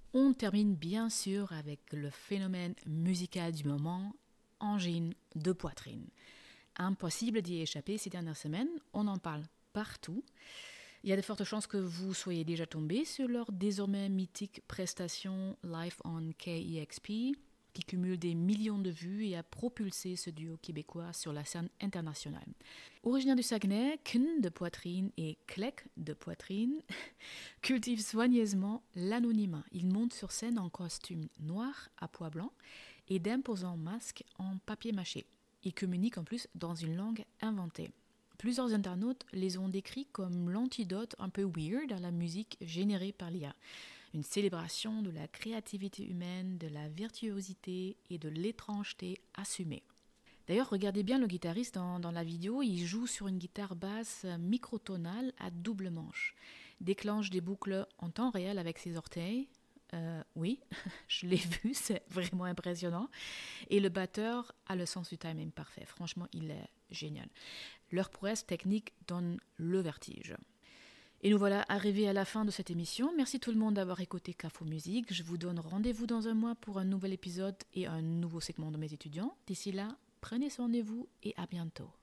On termine bien sûr avec le phénomène musical du moment, angine de poitrine. Impossible d'y échapper ces dernières semaines, on en parle partout. Il y a de fortes chances que vous soyez déjà tombé sur leur désormais mythique prestation Live on KEXP, qui cumule des millions de vues et a propulsé ce duo québécois sur la scène internationale. Originaire du Saguenay, Kn de poitrine et Klek de poitrine cultive soigneusement l'anonymat. Il monte sur scène en costume noir à pois blanc et d'imposants masques en papier mâché. Il communique en plus dans une langue inventée. Plusieurs internautes les ont décrits comme l'antidote un peu weird à la musique générée par l'IA. Une célébration de la créativité humaine, de la virtuosité et de l'étrangeté assumée. D'ailleurs, regardez bien le guitariste dans la vidéo, il joue sur une guitare basse microtonale à double manche. Déclenche des boucles en temps réel avec ses orteils. Oui, je l'ai vu, c'est vraiment impressionnant. Et le batteur a le sens du timing parfait. Franchement, il est génial. Leur prouesse technique donne le vertige. Et nous voilà arrivés à la fin de cette émission. Merci tout le monde d'avoir écouté Cafo Musique. Je vous donne rendez-vous dans un mois pour un nouvel épisode et un nouveau segment de mes étudiants. D'ici là, prenez soin de vous et à bientôt.